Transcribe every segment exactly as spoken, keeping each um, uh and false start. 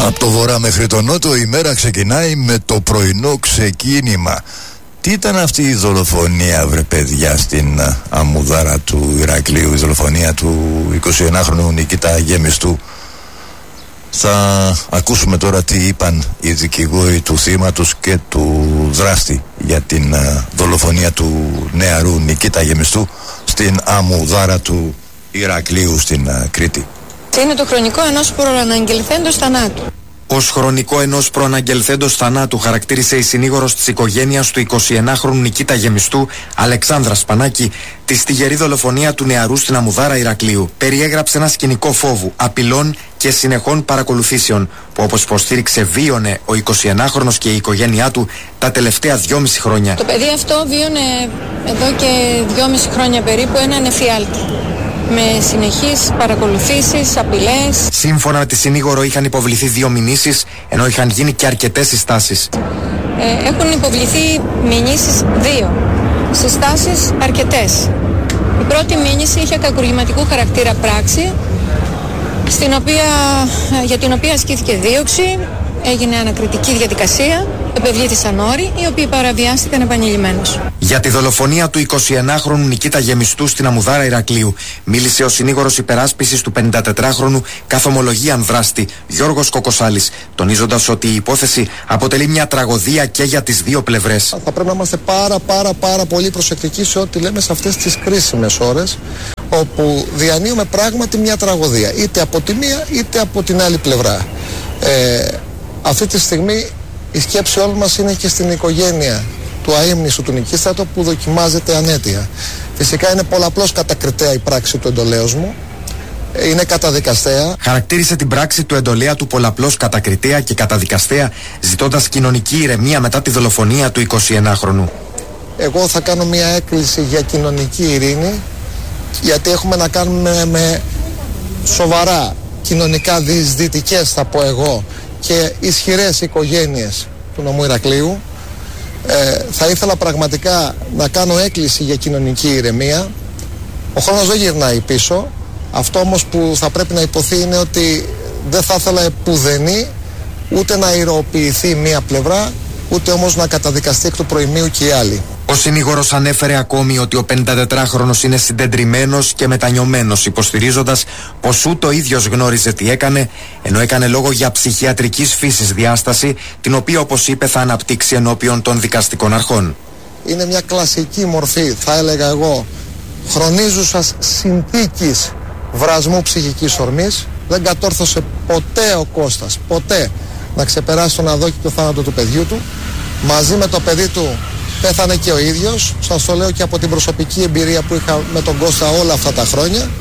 Από το βορρά μέχρι το νότο η μέρα ξεκινάει με το πρωινό ξεκίνημα. Τι ήταν αυτή η δολοφονία, βρε παιδιά, στην Αμμουδάρα του Ηρακλείου, η δολοφονία του εικοσιενάχρονου Νικήτα Γεμιστού? Θα ακούσουμε τώρα τι είπαν οι δικηγόροι του θύματος και του δράστη για την δολοφονία του νεαρού Νικήτα Γεμιστού στην Αμμουδάρα του Ηρακλείου στην Κρήτη. Είναι το χρονικό ενός προαναγγελθέντος θανάτου. Ως χρονικό ενός προαναγγελθέντος θανάτου χαρακτήρισε η συνήγορος της οικογένειας του εικοσιενάχρονου Νικήτα Γεμιστού, Αλεξάνδρα Σπανάκη, τη στιγερή δολοφονία του νεαρού στην Αμμουδάρα Ηρακλείου. Περιέγραψε ένα σκηνικό φόβου, απειλών και συνεχών παρακολουθήσεων, που όπως υποστήριξε βίωνε ο εικοσιενάχρονος και η οικογένειά του τα τελευταία δυόμιση χρόνια. Το παιδί αυτό βίωνε εδώ και δυόμιση χρόνια περίπου έναν εφιάλτη, με συνεχείς παρακολουθήσεις, απειλές. Σύμφωνα με τη συνήγορο είχαν υποβληθεί δύο μηνύσεις, ενώ είχαν γίνει και αρκετές συστάσεις. Ε, έχουν υποβληθεί μηνύσεις δύο, συστάσεις αρκετές. Η πρώτη μήνυση είχε κακουργηματικού χαρακτήρα πράξη, στην οποία, για την οποία ασκήθηκε δίωξη, έγινε ανακριτική διαδικασία, επευλήθησαν όροι, οι οποίοι παραβιάστηκαν επανειλημμένως. Για τη δολοφονία του εικοσιενάχρονου Νικήτα Γεμιστού στην Αμμουδάρα Ηρακλείου μίλησε ο συνήγορος υπεράσπισης του πενηντατετράχρονου καθομολογίαν δράστη Γιώργος Κοκοσάλης, τονίζοντας ότι η υπόθεση αποτελεί μια τραγωδία και για τις δύο πλευρές. Θα πρέπει να είμαστε πάρα πάρα πάρα πολύ προσεκτικοί σε ό,τι λέμε σε αυτές τις κρίσιμες ώρες, όπου διανύουμε πράγματι μια τραγωδία, είτε από τη μία είτε από την άλλη πλευρά. Ε, αυτή τη στιγμή η σκέψη όλων μας είναι και στην οικογένεια του αείμνηστου του Νικήστατο, που δοκιμάζεται ανέτεια. Φυσικά είναι πολλαπλώς κατακριτέα η πράξη του εντολέως μου. Είναι καταδικαστέα. Χαρακτήρισε την πράξη του εντολέα του πολλαπλώς κατακριτέα και καταδικαστέα, ζητώντας κοινωνική ηρεμία μετά τη δολοφονία του εικοσιενάχρονου. Εγώ θα κάνω μια έκκληση για κοινωνική ηρήνη, γιατί έχουμε να κάνουμε με σοβαρά κοινωνικά διεισδυτικές, θα πω εγώ, και ισχυρές οικογένειες του νομού Ηρακλείου. Ε, θα ήθελα πραγματικά να κάνω έκκληση για κοινωνική ηρεμία. Ο χρόνος δεν γυρνάει πίσω. Αυτό όμως που θα πρέπει να υποθεί είναι ότι δεν θα ήθελα επουδενή ούτε να ηρωποιηθεί μία πλευρά, ούτε όμως να καταδικαστεί εκ του προημίου και η άλλη. Ο συνήγορος ανέφερε ακόμη ότι ο πενηντατετράχρονος είναι συντετριμμένος και μετανιωμένος, υποστηρίζοντας πως ούτε ο ίδιος γνώριζε τι έκανε, ενώ έκανε λόγο για ψυχιατρικής φύσης διάσταση, την οποία, όπως είπε, θα αναπτύξει ενώπιον των δικαστικών αρχών. Είναι μια κλασική μορφή, θα έλεγα εγώ, χρονίζουσας συνθήκης βρασμού ψυχικής ορμής. Δεν κατόρθωσε ποτέ ο Κώστας, ποτέ, να ξεπεράσει τον αδόκητο θάνατο του παιδιού του. Μαζί με το παιδί του πέθανε και ο ίδιος. Σας το λέω και από την προσωπική εμπειρία που είχα με τον Κώστα όλα αυτά τα χρόνια.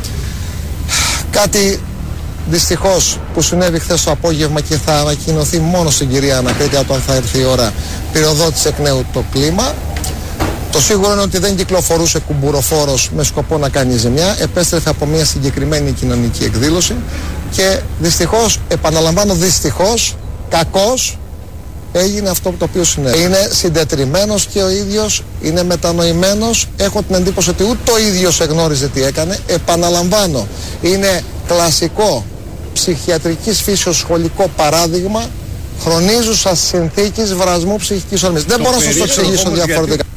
Κάτι δυστυχώς που συνέβη χθες το απόγευμα και θα ανακοινωθεί μόνο στην κυρία Ανακρίτη όταν θα έρθει η ώρα, πυροδότησε εκ νέου το κλίμα. Το σίγουρο είναι ότι δεν κυκλοφορούσε κουμπουροφόρος με σκοπό να κάνει ζημιά. Επέστρεφε από μια συγκεκριμένη κοινωνική εκδήλωση και δυστυχώς, επαναλαμβάνω δυστυχώς, κακώς έγινε αυτό το οποίο συνέβη. Είναι συντετριμμένος και ο ίδιος, είναι μετανοημένος. Έχω την εντύπωση ότι ούτε ο ίδιος εγνώριζε τι έκανε. Επαναλαμβάνω, είναι κλασικό ψυχιατρικής φύσεως σχολικό παράδειγμα χρονίζουσας συνθήκης βρασμού ψυχικής ορμής. Δεν μπορώ να σας το εξηγήσω διαφορετικά.